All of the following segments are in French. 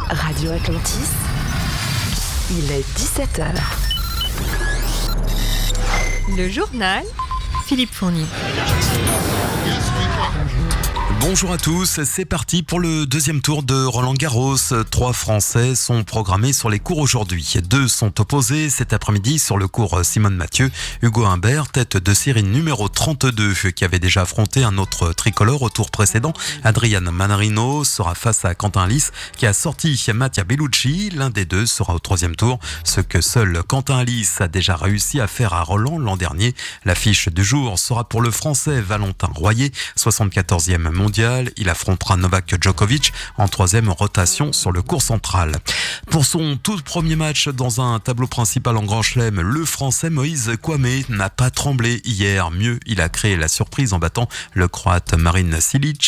Radio Atlantis, il est 17h. Le journal, Philippe Fournier. Bonjour à tous, c'est parti pour le deuxième tour de Roland-Garros. 3 Français sont programmés sur les cours aujourd'hui. 2 sont opposés cet après-midi sur le cours Simone Mathieu. Hugo Humbert, tête de série numéro 32, qui avait déjà affronté un autre tricolore au tour précédent. Adrian Manarino sera face à Quentin Alice, qui a sorti Mattia Bellucci. L'un des deux sera au 3e tour, ce que seul Quentin Alice a déjà réussi à faire à Roland l'an dernier. L'affiche du jour sera pour le Français Valentin Royer, 74e mondial. Il affrontera Novak Djokovic en 3e rotation sur le court central. Pour son tout premier match dans un tableau principal en Grand Chelem, le Français Moïse Kouamé n'a pas tremblé hier. Mieux, il a créé la surprise en battant le Croate Marin Cilic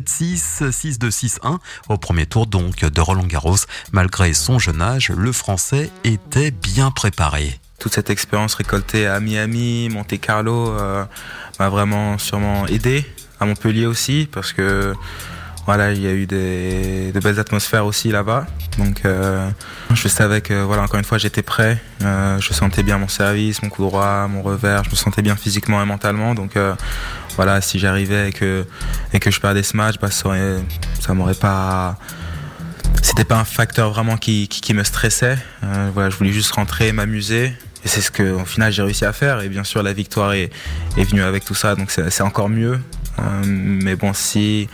7-6, 6-2, 6-1 au premier tour donc de Roland-Garros. Malgré son jeune âge, le Français était bien préparé. Toute cette expérience récoltée à Miami, Monte-Carlo m'a vraiment sûrement aidé. À Montpellier aussi, parce que voilà, il y a eu de belles atmosphères aussi là-bas. Donc je savais que voilà, encore une fois, j'étais prêt. Je sentais bien mon service, mon coup droit, mon revers. Je me sentais bien physiquement et mentalement. Donc voilà, si j'arrivais et que je perdais ce match, ça m'aurait pas. C'était pas un facteur vraiment qui me stressait. Voilà, je voulais juste rentrer, m'amuser. Et c'est ce que, au final, j'ai réussi à faire. Et bien sûr, la victoire est venue avec tout ça, donc c'est encore mieux. Mais bon, si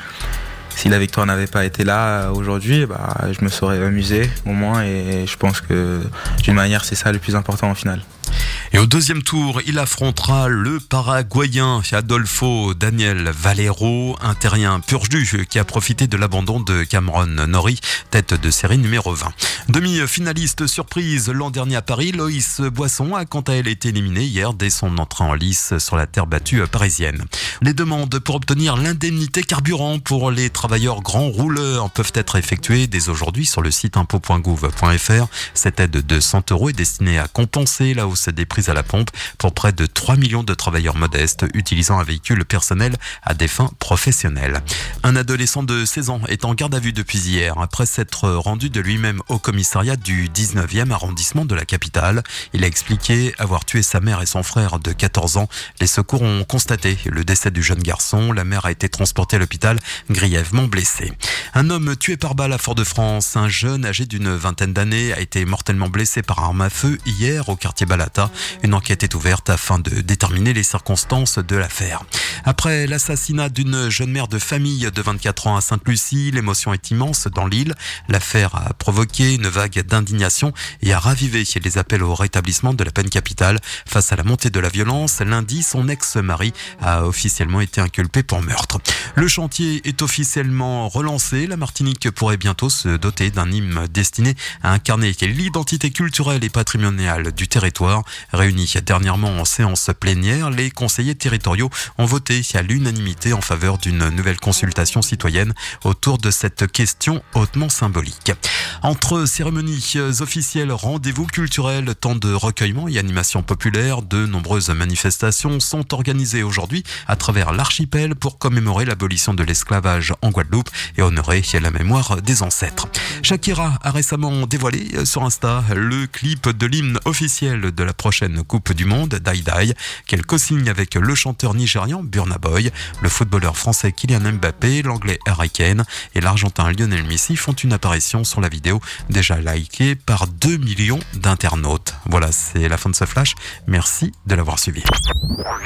la victoire n'avait pas été là aujourd'hui, je me serais amusé au moins. Et je pense que d'une manière, c'est ça le plus important au final. Et au deuxième tour, il affrontera le Paraguayen Adolfo Daniel Valero, un terrien pur jus qui a profité de l'abandon de Cameron Norrie, tête de série numéro 20. Demi-finaliste surprise l'an dernier à Paris, Loïs Boisson a quant à elle été éliminée hier dès son entrée en lice sur la terre battue parisienne. Les demandes pour obtenir l'indemnité carburant pour les travailleurs grands rouleurs peuvent être effectuées dès aujourd'hui sur le site impôts.gouv.fr. Cette aide de 100 € est destinée à compenser la hausse des prix à la pompe pour près de 3 millions de travailleurs modestes utilisant un véhicule personnel à des fins professionnelles. Un adolescent de 16 ans est en garde à vue depuis hier après s'être rendu de lui-même au commissariat du 19e arrondissement de la capitale. Il a expliqué avoir tué sa mère et son frère de 14 ans. Les secours ont constaté le décès du jeune garçon. La mère a été transportée à l'hôpital grièvement blessée. Un homme tué par balle à Fort-de-France. Un jeune âgé d'une vingtaine d'années a été mortellement blessé par arme à feu hier au quartier Balata. Une enquête est ouverte afin de déterminer les circonstances de l'affaire. Après l'assassinat d'une jeune mère de famille de 24 ans à Sainte-Lucie, l'émotion est immense dans l'île. L'affaire a provoqué une vague d'indignation et a ravivé les appels au rétablissement de la peine capitale. Face à la montée de la violence, lundi, son ex-mari a officiellement été inculpé pour meurtre. Le chantier est officiellement relancé. La Martinique pourrait bientôt se doter d'un hymne destiné à incarner l'identité culturelle et patrimoniale du territoire. Réunis dernièrement en séance plénière, les conseillers territoriaux ont voté à l'unanimité en faveur d'une nouvelle consultation citoyenne autour de cette question hautement symbolique. Entre cérémonies officielles, rendez-vous culturels, temps de recueillement et animation populaire, de nombreuses manifestations sont organisées aujourd'hui à travers l'archipel pour commémorer l'abolition de l'esclavage en Guadeloupe et honorer la mémoire des ancêtres. Shakira a récemment dévoilé sur Insta le clip de l'hymne officiel de la prochaine Coupe du Monde, Die Die, qu'elle co-signe avec le chanteur nigérian Burna Boy. Le footballeur français Kylian Mbappé, l'anglais Harry Kane et l'argentin Lionel Messi font une apparition sur la vidéo déjà likée par 2 millions d'internautes. Voilà, c'est la fin de ce flash. Merci de l'avoir suivi.